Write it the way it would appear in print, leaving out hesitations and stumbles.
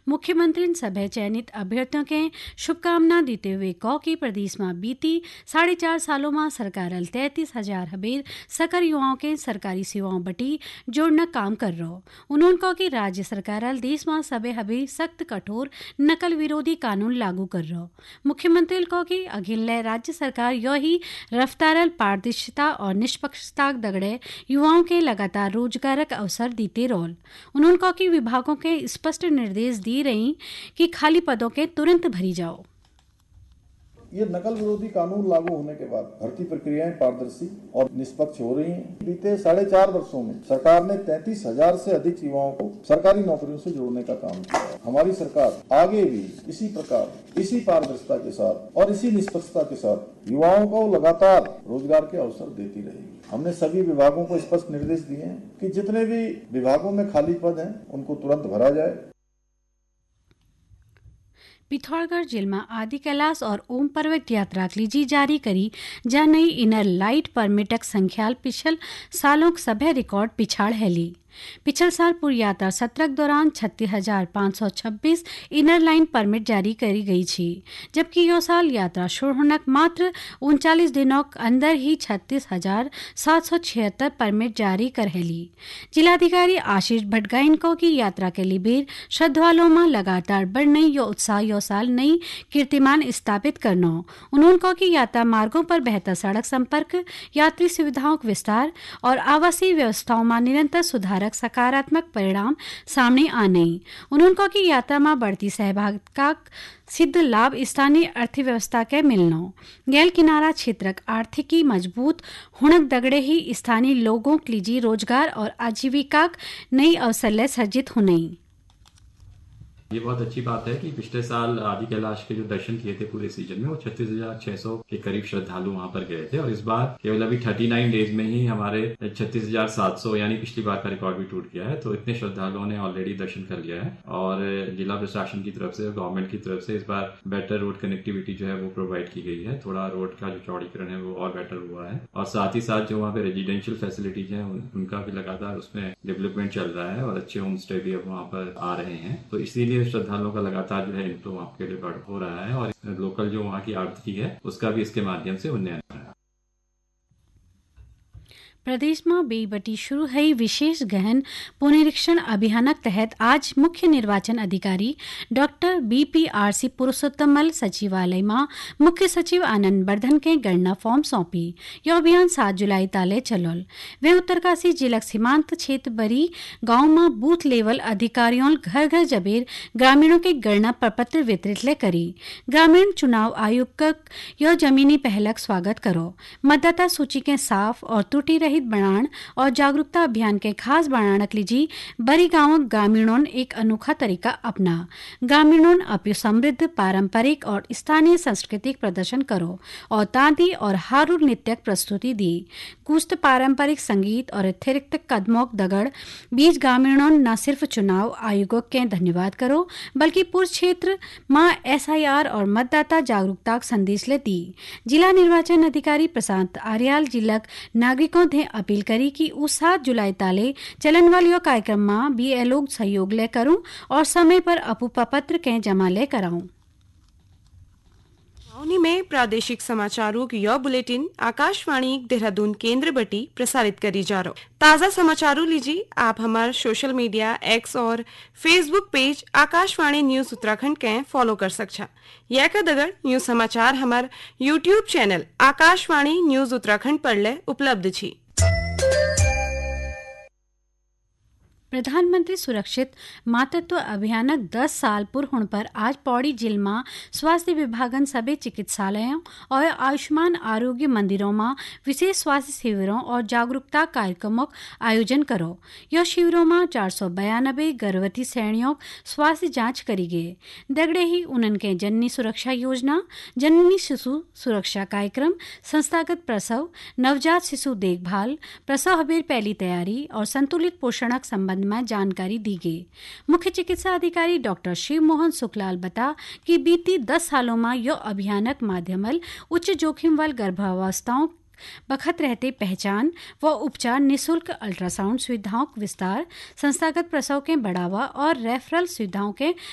मुख्यमंत्री सभा चयनित अभ्यर्थियों के शुभकामना देते हुए कौ की प्रदेश में बीती 4.5 सालों में सरकार 33,000 हबेर सकर युवाओं के सरकारी सेवाओं बटी जोड़ना काम कर रहो। उन्होंने कहा कि राज्य सरकार देश में सबे हबेर सख्त कठोर नकल विरोधी कानून लागू कर रहो। मुख्यमंत्री कहा कि अखिल राज्य सरकार यही रफ्तार पारदर्शिता और निष्पक्षता दगड़े युवाओं के लगातार रोजगारक अवसर देते रोल। उन्होंने कहा कि विभागों के स्पष्ट निर्देश दिए रही कि खाली पदों के तुरंत भरी जाओ। ये नकल विरोधी कानून लागू होने के बाद भर्ती प्रक्रियाएं पारदर्शी और निष्पक्ष हो रही हैं। बीते 4.5 वर्षों में सरकार ने 33,000 से अधिक युवाओं को सरकारी नौकरियों से जोड़ने का काम किया है। हमारी सरकार आगे भी इसी प्रकार, इसी पारदर्शिता के साथ और इसी निष्पक्षता के साथ युवाओं को लगातार रोजगार के अवसर देती रहेगी। हमने सभी विभागों को स्पष्ट निर्देश दिए हैं कि जितने भी विभागों में खाली पद हैं उनको तुरंत भरा जाए। पिथौरागढ़ जेल में आदि कैलाश और ओम पर्वत यात्रा के लिए जारी करी जा नई इनर लाइट परमिटक संख्याल पिछल सालों सभे रिकॉर्ड पिछाड़ हैली। पिछले साल पूरी यात्रा सत्र के दौरान 36,526 इनर लाइन परमिट जारी करी गई थी, जबकि यह साल यात्रा शुरू होने मात्र 39 दिनों के अंदर ही 36,776 परमिट जारी कर हैली। जिलाधिकारी आशीष भटगाइन को की यात्रा के लिए भी श्रद्धालुओं में लगातार बढ़ने यो उत्साह यो साल नई कीर्तिमान स्थापित करना। उन्होंने कहा कि यात्रा मार्गों पर बेहतर सड़क संपर्क, यात्री सुविधाओं का विस्तार और आवासीय व्यवस्थाओं में निरंतर सुधार सकारात्मक परिणाम सामने आने। उन्होंने कहा कि यात्रा में बढ़ती सहभागिता सिद्ध लाभ स्थानीय अर्थव्यवस्था के मिलनो। गैल किनारा क्षेत्र आर्थिकी मजबूत हुणक दगड़े ही स्थानीय लोगों के लिए रोजगार और आजीविका नई अवसर सर्जित होने। ये बहुत अच्छी बात है कि पिछले साल आदि कैलाश के जो दर्शन किए थे पूरे सीजन में वो 36,600 के करीब श्रद्धालु वहां पर गए थे और इस बार केवल अभी 39 डेज में ही हमारे 36,700 यानी पिछली बार का रिकॉर्ड भी टूट गया है। तो इतने श्रद्धालुओं ने ऑलरेडी दर्शन कर लिया है और जिला प्रशासन की तरफ से, गवर्नमेंट की तरफ से इस बार बेटर रोड कनेक्टिविटी जो है वो प्रोवाइड की गई है। थोड़ा रोड का जो चौड़ीकरण है वो और बेटर हुआ है और साथ ही साथ जो वहाँ पे रेजिडेंशियल फैसिलिटीज है उनका भी लगातार उसमें डेवलपमेंट चल रहा है और अच्छे होम स्टे भी अब वहाँ पर आ रहे हैं। तो इसीलिए श्रद्धालुओं का लगातार जो है इनको वहाँ के लिए हो रहा है और लोकल जो वहाँ की आर्थिकी है उसका भी इसके माध्यम से उन्नयन हो रहा है। प्रदेश में बेबटी शुरू है विशेष गहन पुनरीक्षण अभियान तहत आज मुख्य निर्वाचन अधिकारी डॉक्टर BPRC पुरुषोत्तमल सचिवालय में मुख्य सचिव आनंद वर्धन के गणना फॉर्म सौंपी। यह अभियान 7 जुलाई ताले चलोल। वे उत्तरकाशी जिला सीमांत क्षेत्र बरी गांव में बूथ लेवल अधिकारियों घर घर जबेर ग्रामीणों के गणना प्रपत्र वितरित ले करी। ग्रामीण चुनाव आयोग का यह जमीनी पहलक स्वागत करो। मतदाता सूची के साफ और त्रुटि रहित बनाण और जागरूकता अभियान के खास बनाने के लिए बड़ी गांव ग्रामीणों एक अनोखा तरीका अपना। ग्रामीणों अपनी समृद्ध पारंपरिक और स्थानीय सांस्कृतिक प्रदर्शन करो और तांदी और हारू नृत्य प्रस्तुति दी। कुछ पारंपरिक संगीत और अतिरिक्त कदमों दगड़ बीच ग्रामीणों न सिर्फ चुनाव आयोगों के धन्यवाद करो बल्कि पूरे क्षेत्र में SIR और मतदाता जागरूकता संदेश ले दी। जिला निर्वाचन अधिकारी प्रशांत आर्याल जिला नागरिकों ने अपील करी कि उस 7 जुलाई ताले चलन वाले कार्यक्रम में BLO सहयोग ले करूं और समय पर अपूपपत्र के जमा ले कराऊं। में प्रादेशिक समाचारों की यह बुलेटिन आकाशवाणी देहरादून केंद्र बटी प्रसारित करी जा रहा। ताज़ा समाचारों लीजिए आप हमारे सोशल मीडिया X और Facebook page Akashvani news Uttarakhand के फॉलो कर सकछा। यह का दगड़ न्यूज समाचार हमारे YouTube channel Akashvani news Uttarakhand पर ले उपलब्ध छी। प्रधानमंत्री सुरक्षित मातृत्व अभियान 10 साल पूर्ण होने पर आज पौड़ी जिले में स्वास्थ्य विभागन सभी चिकित्सालयों और आयुष्मान आरोग्य मंदिरों में विशेष स्वास्थ्य शिविरों और जागरूकता कार्यक्रमों का आयोजन करो। यह शिविरों में 492 गर्भवती श्रेणियों स्वास्थ्य जांच करी गई। दगड़े ही उनके जननी सुरक्षा योजना, जननी शिशु सुरक्षा कार्यक्रम, संस्थागत प्रसव, नवजात शिशु देखभाल, प्रसव हबेर पहली तैयारी और संतुलित पोषण संबंध में जानकारी दी गई। मुख्य चिकित्सा अधिकारी डॉक्टर शिव मोहन सुखलाल बता कि बीती 10 सालों में यह अभियानक माध्यम उच्च जोखिम वाल गर्भावस्थाओं बखत रहते पहचान व उपचार, निशुल्क अल्ट्रासाउंड सुविधाओं का विस्तार, संस्थागत प्रसव के बढ़ावा और रेफरल सुविधाओं के